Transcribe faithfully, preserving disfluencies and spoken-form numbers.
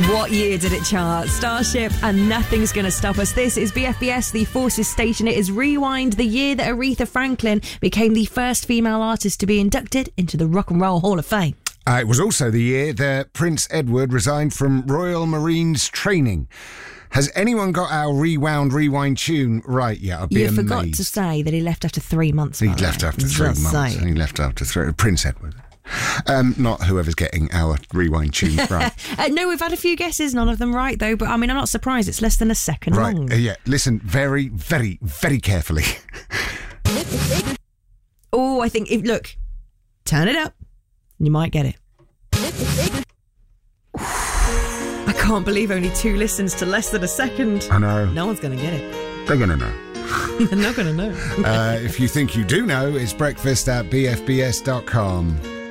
What year did it chart? Starship and Nothing's Gonna Stop Us. This is B F B S, the Forces Station. It is Rewind, the year that Aretha Franklin became the first female artist to be inducted into the Rock and Roll Hall of Fame. Uh, it was also the year that Prince Edward resigned from Royal Marines training. Has anyone got our Rewound Rewind tune right yet? I'd be You amazed. forgot to say that he left after three months. He left after three Just months. saying. He left after three. Prince Edward. Um, not whoever's getting our Rewind tune right. uh, no, we've had a few guesses, none of them right, though. But I mean, I'm not surprised. It's less than a second Right. long. Uh, yeah. Listen very, very, very carefully. Oh, I think, if, look, turn it up. You might get it. I can't believe only two listens to less than a second. I know. No one's going to get it. They're going to know. They're not going to know. uh, if you think you do know, it's breakfast at b f b s dot com.